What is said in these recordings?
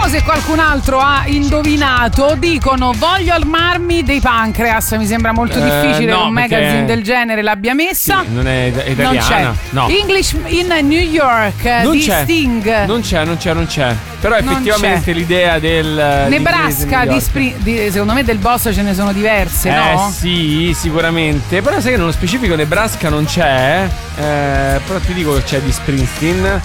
Vediamo se qualcun altro ha indovinato. Dicono voglio armarmi dei pancreas. Mi sembra molto difficile che un magazine del genere l'abbia messa. Sì, non è italiana. Non c'è. No. English in New York non di c'è. Sting. Non c'è. Però effettivamente l'idea del Nebraska secondo me del boss ce ne sono diverse, no? Sì, sicuramente. Però sai che nello specifico Nebraska non c'è. Però ti dico che c'è di Springsteen.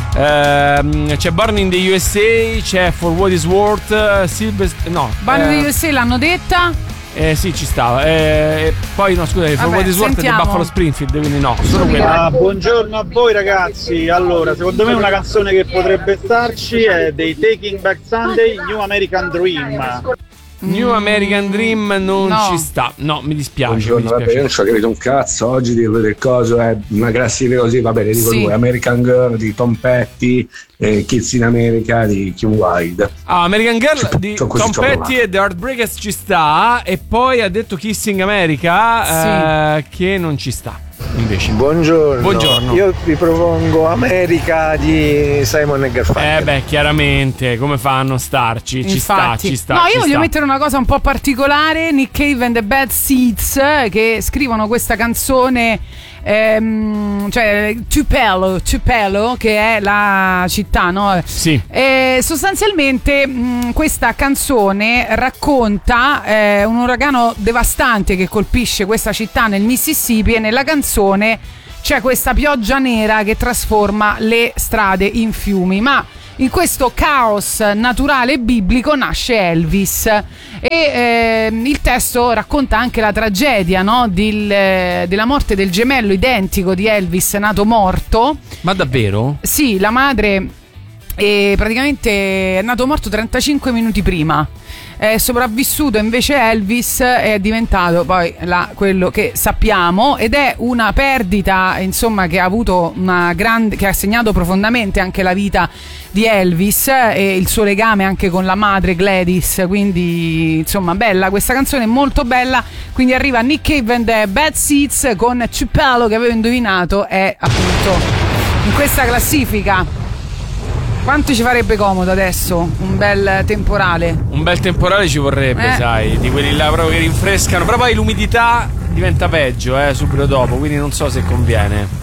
C'è Born in the USA, c'è For What Is Worth, Born in the USA l'hanno detta? Sì, ci stava. Poi no, scusa, For What Is Worth è di Buffalo Springfield, quindi no, solo quella. Buongiorno a voi ragazzi. Allora, secondo me una canzone che potrebbe starci è dei Taking Back Sunday, New American Dream. New American Dream non ci sta. No, mi dispiace. Buongiorno, vabbè, io non ci ho capito un cazzo. Oggi dirlo del coso è una classifica così, va bene, dico lui. American Girl di Tom Petty, Kids in America di Kim Wilde. American Girl di Tom Petty e The Heartbreakers ci sta. E poi ha detto Kissing America che non ci sta. Invece. Buongiorno. Io vi propongo America di Simon e Garfunkel. Chiaramente, come fanno a starci? Ci sta. No, io voglio mettere una cosa un po' particolare. Nick Cave and the Bad Seeds, che scrivono questa canzone, cioè Tupelo, che è la città, no? Sì. Sostanzialmente questa canzone racconta un uragano devastante che colpisce questa città nel Mississippi, e nella canzone c'è questa pioggia nera che trasforma le strade in fiumi, ma in questo caos naturale biblico nasce Elvis, e il testo racconta anche la tragedia, no? Della morte del gemello identico di Elvis nato morto. Ma davvero? Sì, la madre praticamente è nato morto 35 minuti prima. È sopravvissuto invece Elvis, è diventato poi quello che sappiamo, ed è una perdita, insomma, che ha avuto che ha segnato profondamente anche la vita di Elvis e il suo legame anche con la madre Gladys. Quindi insomma bella questa canzone, molto bella. Quindi arriva Nick Cave and the Bad Seeds con Tupelo, che avevo indovinato è appunto in questa classifica. Quanto ci farebbe comodo adesso un bel temporale? Un bel temporale ci vorrebbe, sai, di quelli là proprio che rinfrescano. Però poi l'umidità diventa peggio subito dopo, quindi non so se conviene.